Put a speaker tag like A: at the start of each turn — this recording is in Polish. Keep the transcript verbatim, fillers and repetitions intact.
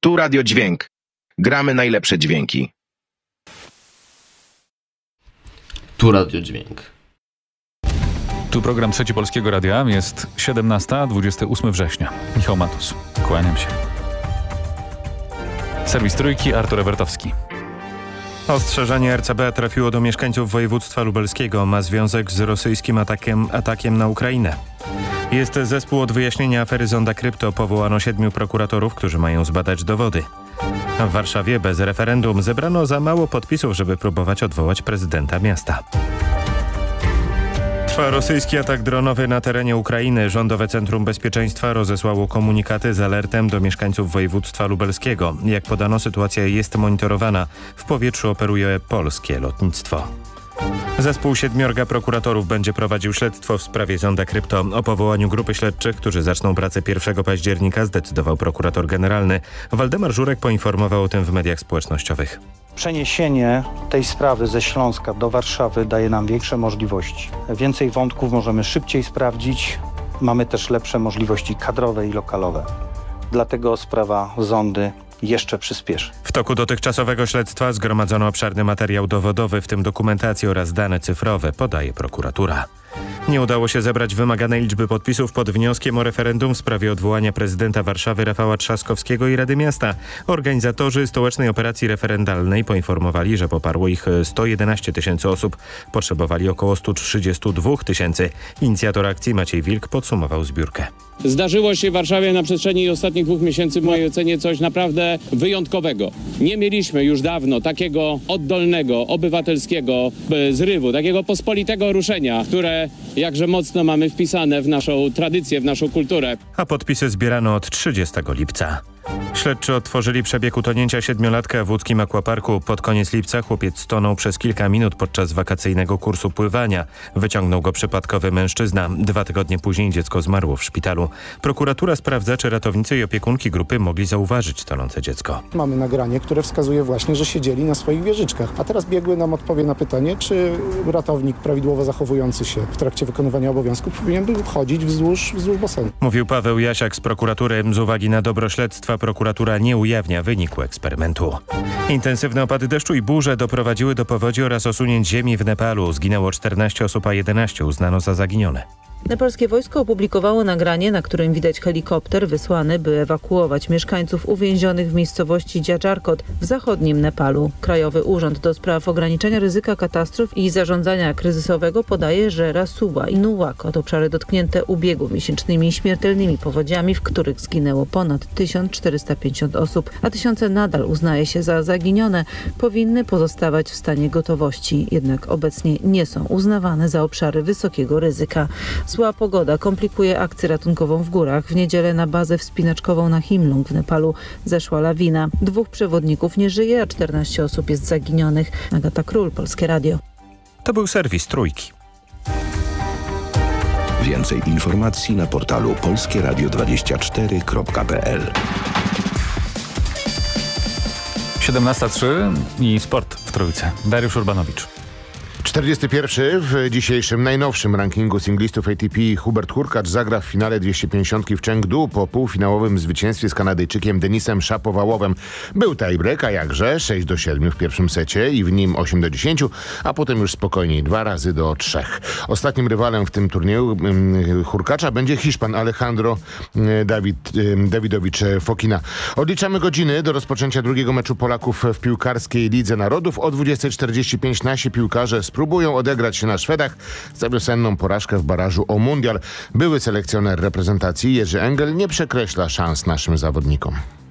A: Tu Radio Dźwięk. Gramy najlepsze dźwięki.
B: Tu Radio Dźwięk.
C: Tu program Trzeci Polskiego Radia. Jest siedemnasta, dwudziestego ósmego września. Michał Matus. Kłaniam się. Serwis Trójki, Artur Ewertowski.
D: Ostrzeżenie R C B trafiło do mieszkańców województwa lubelskiego. Ma związek z rosyjskim atakiem, atakiem na Ukrainę. Jest zespół od wyjaśnienia afery Zonda Krypto. Powołano siedmiu prokuratorów, którzy mają zbadać dowody. W Warszawie bez referendum zebrano za mało podpisów, żeby próbować odwołać prezydenta miasta. Trwa rosyjski atak dronowy na terenie Ukrainy. Rządowe Centrum Bezpieczeństwa rozesłało komunikaty z alertem do mieszkańców województwa lubelskiego. Jak podano, sytuacja jest monitorowana. W powietrzu operuje polskie lotnictwo. Zespół siedmiorga prokuratorów będzie prowadził śledztwo w sprawie Zonda Krypto. O powołaniu grupy śledczych, którzy zaczną pracę pierwszego października, zdecydował prokurator generalny. Waldemar Żurek poinformował o tym w mediach społecznościowych.
E: Przeniesienie tej sprawy ze Śląska do Warszawy daje nam większe możliwości. Więcej wątków możemy szybciej sprawdzić. Mamy też lepsze możliwości kadrowe i lokalowe. Dlatego sprawa Zondy jeszcze przyspieszy.
D: W toku dotychczasowego śledztwa zgromadzono obszerny materiał dowodowy, w tym dokumentację oraz dane cyfrowe, podaje prokuratura. Nie udało się zebrać wymaganej liczby podpisów pod wnioskiem o referendum w sprawie odwołania prezydenta Warszawy Rafała Trzaskowskiego i Rady Miasta. Organizatorzy stołecznej operacji referendalnej poinformowali, że poparło ich sto jedenaście tysięcy osób. Potrzebowali około sto trzydzieści dwa tysięcy. Inicjator akcji Maciej Wilk podsumował zbiórkę.
F: Zdarzyło się w Warszawie na przestrzeni ostatnich dwóch miesięcy w mojej ocenie coś naprawdę wyjątkowego. Nie mieliśmy już dawno takiego oddolnego, obywatelskiego zrywu, takiego pospolitego ruszenia, które jakże mocno mamy wpisane w naszą tradycję, w naszą kulturę.
D: A podpisy zbierano od trzydziestego lipca. Śledczy odtworzyli przebieg utonięcia siedmiolatka w łódzkim akwaparku. Pod koniec lipca chłopiec stonął przez kilka minut podczas wakacyjnego kursu pływania. Wyciągnął go przypadkowy mężczyzna. Dwa tygodnie później dziecko zmarło w szpitalu. Prokuratura sprawdza, czy ratownicy i opiekunki grupy mogli zauważyć tonące dziecko.
G: Mamy nagranie, które wskazuje właśnie, że siedzieli na swoich wieżyczkach. A teraz biegły nam odpowie na pytanie, czy ratownik prawidłowo zachowujący się w trakcie wykonywania obowiązków powinien był chodzić wzdłuż, wzdłuż basenu.
D: Mówił Paweł Jasiak z prokuratury. Z uwagi na dobro śledztwa prokuratura nie ujawnia wyniku eksperymentu. Intensywne opady deszczu i burze doprowadziły do powodzi oraz osunięć ziemi w Nepalu. Zginęło czternaście osób, a jedenaście uznano za zaginione.
H: Nepalskie wojsko opublikowało nagranie, na którym widać helikopter wysłany, by ewakuować mieszkańców uwięzionych w miejscowości Djadżarkot w zachodnim Nepalu. Krajowy Urząd do Spraw Ograniczenia Ryzyka Katastrof i Zarządzania Kryzysowego podaje, że Rasuwa i Nuwakot to obszary dotknięte ubiegłomiesięcznymi śmiertelnymi powodziami, w których zginęło ponad tysiąc czterysta pięćdziesiąt osób, a tysiące nadal uznaje się za zaginione, powinny pozostawać w stanie gotowości, jednak obecnie nie są uznawane za obszary wysokiego ryzyka. Zła pogoda komplikuje akcję ratunkową w górach. W niedzielę na bazę wspinaczkową na Himlung w Nepalu zeszła lawina. Dwóch przewodników nie żyje, a czternaście osób jest zaginionych. Agata Król, Polskie Radio.
D: To był serwis Trójki.
I: Więcej informacji na portalu polskie radio dwadzieścia cztery kropka p l.
C: siedemnasta trzy i sport w Trójce. Dariusz Urbanowicz.
J: czterdziesty pierwszy w dzisiejszym najnowszym rankingu singlistów A T P Hubert Hurkacz zagra w finale dwieście pięćdziesiąt w Chengdu po półfinałowym zwycięstwie z Kanadyjczykiem Denisem Szapowałowem. Był tiebreak, a jakże sześć do siedmiu w pierwszym secie i w nim osiem do dziesięciu, a potem już spokojniej dwa razy do trzech. Ostatnim rywalem w tym turnieju Hurkacza będzie Hiszpan Alejandro David, Dawidowicz Fokina. Odliczamy godziny do rozpoczęcia drugiego meczu Polaków w piłkarskiej Lidze Narodów. O dwudziestej czterdzieści pięć nasi piłkarze spróbują odegrać się na Szwedach za wiosenną porażkę w barażu o mundial. Były selekcjoner reprezentacji Jerzy Engel nie przekreśla szans naszym zawodnikom.